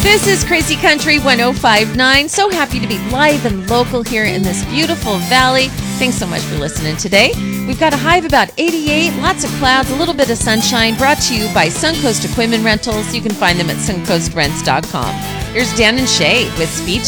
This is Crazy Country 1059. So happy to be live and local here in this beautiful valley. Thanks so much for listening today. We've got a high of about 88, lots of clouds, a little bit of sunshine, brought to you by Suncoast Equipment Rentals. You can find them at suncoastrents.com. Here's Dan and Shay with Speech